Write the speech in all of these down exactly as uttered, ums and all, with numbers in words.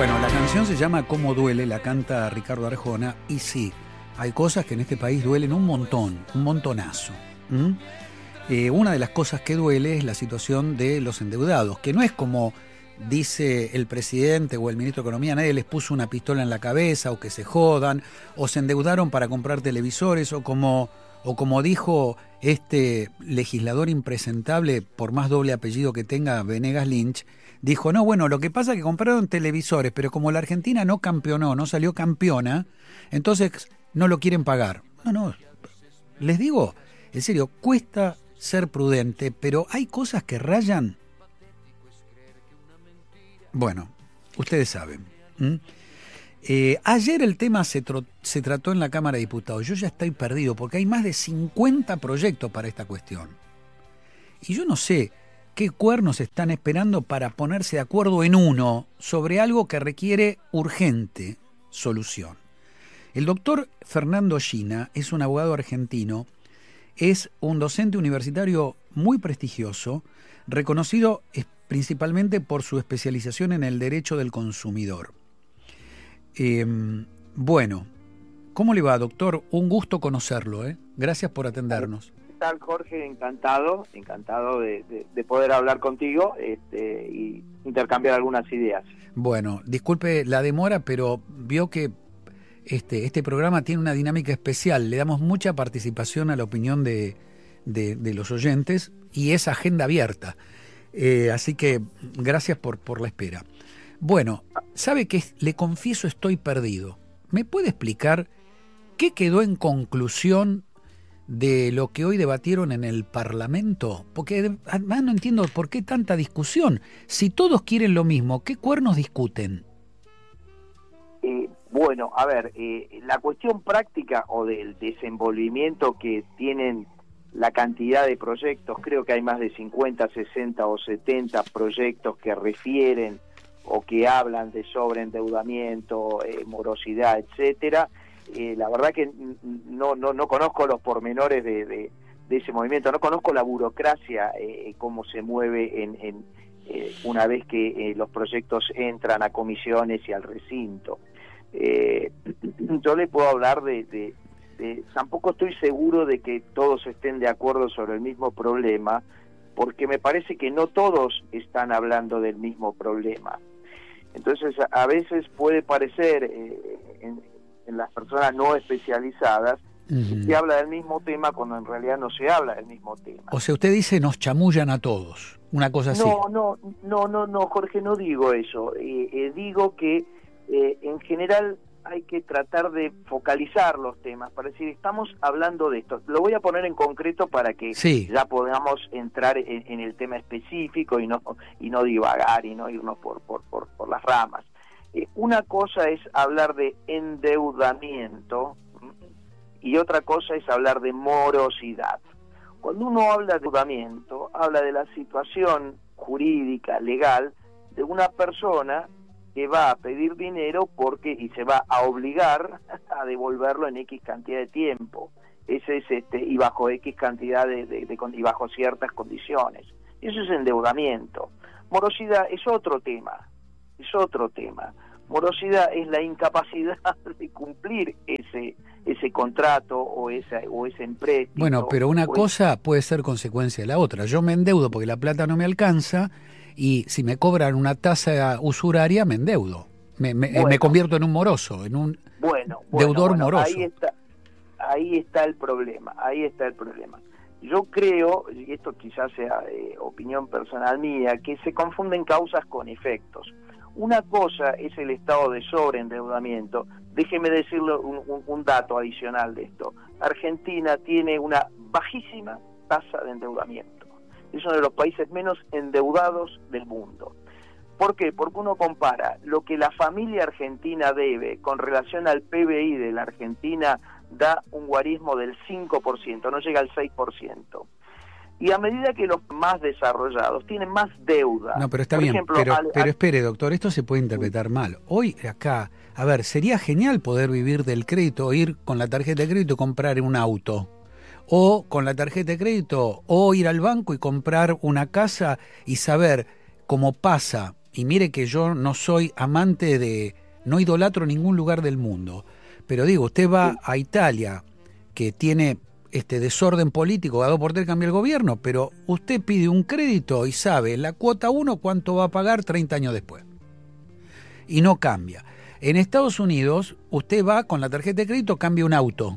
Bueno, la canción se llama Cómo duele, la canta Ricardo Arjona, y sí, hay cosas que en este país duelen un montón, un montonazo. ¿Mm? Eh, una de las cosas que duele es la situación de los endeudados, que no es como dice el presidente o el ministro de Economía, nadie les puso una pistola en la cabeza o que se jodan, o se endeudaron para comprar televisores, o como, o como dijo este legislador impresentable, por más doble apellido que tenga, Venegas Lynch, dijo, no, bueno, lo que pasa es que compraron televisores, pero como la Argentina no campeonó, no salió campeona, entonces no lo quieren pagar. No, no, les digo, en serio, cuesta ser prudente, pero hay cosas que rayan. Bueno, ustedes saben. ¿Mm? Eh, ayer el tema se, tro- se trató en la Cámara de Diputados. Yo ya estoy perdido porque hay más de cincuenta proyectos para esta cuestión. Y yo no sé qué cuernos están esperando para ponerse de acuerdo en uno sobre algo que requiere urgente solución. El doctor Fernando Gina es un abogado argentino, es un docente universitario muy prestigioso, reconocido principalmente por su especialización en el derecho del consumidor. Eh, bueno, ¿cómo le va, doctor? Un gusto conocerlo, ¿eh? Gracias por atendernos. ¿Qué tal, Jorge? Encantado, encantado de, de, de poder hablar contigo este, y intercambiar algunas ideas. Bueno, disculpe la demora, pero vio que este, este programa tiene una dinámica especial. Le damos mucha participación a la opinión de, de, de los oyentes y es agenda abierta. Eh, así que gracias por, por la espera. Bueno, sabe que le confieso estoy perdido. ¿Me puede explicar qué quedó en conclusión de lo que hoy debatieron en el Parlamento? Porque además no entiendo por qué tanta discusión. Si todos quieren lo mismo, ¿qué cuernos discuten? Eh, bueno, a ver, eh, la cuestión práctica o del desenvolvimiento que tienen la cantidad de proyectos, creo que hay más de cincuenta, sesenta o setenta proyectos que refieren o que hablan de sobreendeudamiento, eh, morosidad, etcétera. Eh, la verdad que no no no conozco los pormenores de, de, de ese movimiento, no conozco la burocracia, eh, cómo se mueve en, en eh, una vez que eh, los proyectos entran a comisiones y al recinto. Eh, yo le puedo hablar de, de, de... Tampoco estoy seguro de que todos estén de acuerdo sobre el mismo problema, porque me parece que no todos están hablando del mismo problema. Entonces, a veces puede parecer eh, en, en las personas no especializadas uh-huh. que se habla del mismo tema cuando en realidad no se habla del mismo tema. O sea, usted dice nos chamullan a todos, una cosa así. No, no, no, no, no, Jorge, no digo eso. Eh, eh, digo que eh, en general hay que tratar de focalizar los temas, para decir, estamos hablando de esto. Lo voy a poner en concreto para que sí. ya podamos entrar en, en el tema específico y no y no divagar y no irnos por por por, por las ramas. Eh, una cosa es hablar de endeudamiento y otra cosa es hablar de morosidad. Cuando uno habla de endeudamiento, habla de la situación jurídica, legal, de una persona que va a pedir dinero porque y se va a obligar a devolverlo en X cantidad de tiempo. Ese es este y bajo X cantidad de, de, de y bajo ciertas condiciones. Eso es endeudamiento. Morosidad es otro tema. Es otro tema. Morosidad es la incapacidad de cumplir ese ese contrato o ese o ese empréstito. Bueno, pero una cosa puede ser consecuencia de la otra. Yo me endeudo porque la plata no me alcanza. Y si me cobran una tasa usuraria, me endeudo. Me, me, bueno, me convierto en un moroso, en un bueno, bueno, deudor bueno, moroso. Ahí está, ahí está el problema, ahí está el problema. Yo creo, y esto quizás sea eh, opinión personal mía, que se confunden causas con efectos. Una cosa es el estado de sobreendeudamiento. Déjeme decirle un, un, un dato adicional de esto. Argentina tiene una bajísima tasa de endeudamiento. Es uno de los países menos endeudados del mundo. ¿Por qué? Porque uno compara lo que la familia argentina debe con relación al P B I de la Argentina, da un guarismo del cinco por ciento, no llega al seis por ciento. Y a medida que los más desarrollados tienen más deuda... No, pero está por bien, ejemplo, pero, al, pero al... espere, doctor, esto se puede interpretar mal. Hoy acá, a ver, sería genial poder vivir del crédito, ir con la tarjeta de crédito y comprar un auto. O con la tarjeta de crédito, o ir al banco y comprar una casa y saber, como pasa y mire que yo no soy amante de, no idolatro ningún lugar del mundo, pero digo, usted va a Italia, que tiene este desorden político, a dos por tres cambia el gobierno, pero usted pide un crédito y sabe la cuota uno cuánto va a pagar treinta años después. Y no cambia. En Estados Unidos, usted va con la tarjeta de crédito, cambia un auto.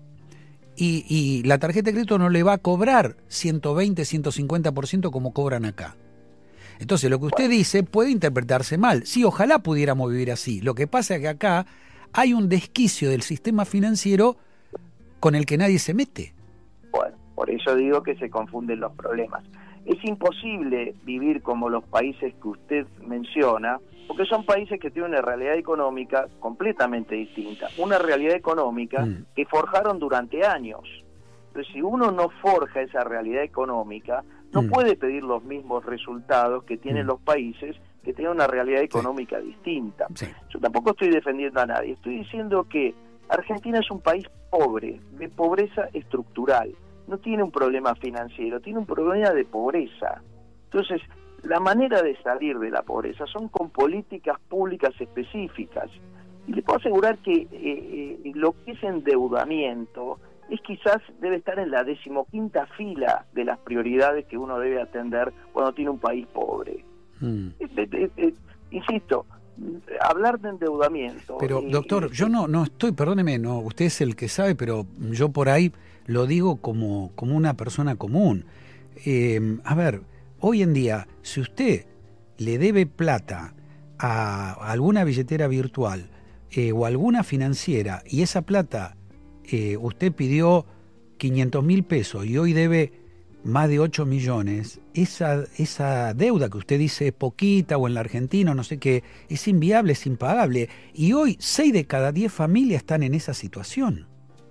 Y, y la tarjeta de crédito no le va a cobrar ciento veinte, ciento cincuenta por ciento como cobran acá. Entonces, lo que usted dice puede interpretarse mal. Sí, ojalá pudiéramos vivir así. Lo que pasa es que acá hay un desquicio del sistema financiero con el que nadie se mete. Bueno, por eso digo que se confunden los problemas. Es imposible vivir como los países que usted menciona, porque son países que tienen una realidad económica completamente distinta. Una realidad económica mm. que forjaron durante años. Entonces, si uno no forja esa realidad económica, no mm. puede pedir los mismos resultados que tienen mm. los países que tienen una realidad económica sí. distinta. Sí. Yo tampoco estoy defendiendo a nadie, estoy diciendo que Argentina es un país pobre, de pobreza estructural. No tiene un problema financiero, tiene un problema de pobreza. Entonces, la manera de salir de la pobreza son con políticas públicas específicas. Y le puedo asegurar que eh, eh, lo que es endeudamiento es quizás debe estar en la decimoquinta fila de las prioridades que uno debe atender cuando tiene un país pobre. Mm. Eh, eh, eh, insisto, hablar de endeudamiento... Pero, eh, doctor, eh, yo no no estoy, perdóneme, no, usted es el que sabe, pero yo por ahí lo digo como, como una persona común. Eh, a ver, hoy en día, si usted le debe plata a alguna billetera virtual eh, o alguna financiera y esa plata eh, usted pidió quinientos mil pesos y hoy debe más de ocho millones, esa, esa deuda que usted dice es poquita o en la Argentina, no sé qué, es inviable, es impagable. Y hoy seis de cada diez familias están en esa situación.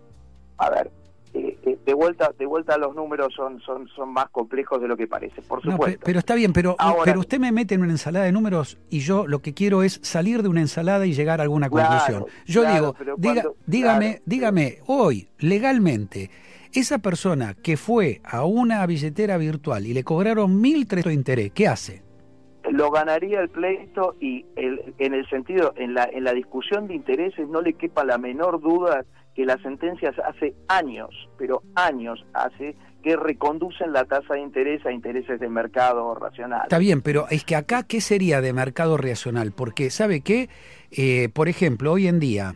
A ver, eh, eh, de vuelta de vuelta los números son son son más complejos de lo que parece, por supuesto. No, pero, pero está bien, pero, Ahora, pero usted me mete en una ensalada de números y yo lo que quiero es salir de una ensalada y llegar a alguna conclusión. Claro, yo claro, digo, pero diga, cuando, dígame, claro, dígame, sí. hoy, legalmente, esa persona que fue a una billetera virtual y le cobraron mil trescientos de interés, ¿qué hace? Lo ganaría el pleito y el, en el sentido, en la, en la discusión de intereses no le quepa la menor duda que las sentencias hace años, pero años hace, que reconducen la tasa de interés a intereses de mercado racional. Está bien, pero es que acá, ¿qué sería de mercado racional? Porque, ¿sabe qué? Eh, por ejemplo, hoy en día,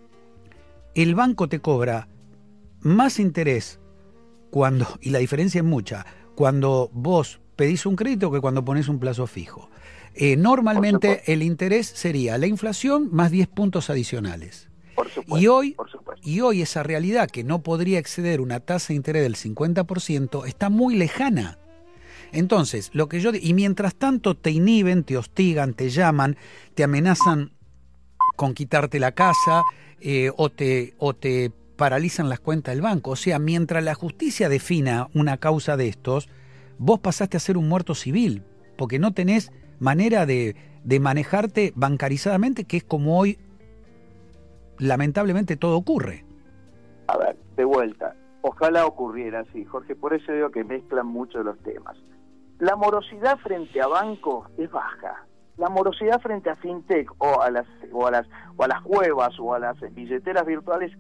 el banco te cobra más interés cuando, y la diferencia es mucha, cuando vos pedís un crédito que cuando pones un plazo fijo. Eh, normalmente el interés sería la inflación más diez puntos adicionales. Por supuesto, y, hoy, por supuesto. y hoy esa realidad que no podría exceder una tasa de interés del cincuenta por ciento está muy lejana. Entonces, lo que yo y mientras tanto te inhiben, te hostigan, te llaman, te amenazan con quitarte la casa eh, o te o te paralizan las cuentas del banco. O sea, mientras la justicia defina una causa de estos, vos pasaste a ser un muerto civil, porque no tenés manera de, de manejarte bancarizadamente, que es como hoy lamentablemente todo ocurre. A ver, de vuelta, ojalá ocurriera así, Jorge, por eso digo que mezclan mucho los temas. La morosidad frente a bancos es baja. La morosidad frente a fintech o a las o a las o a las cuevas o a las billeteras virtuales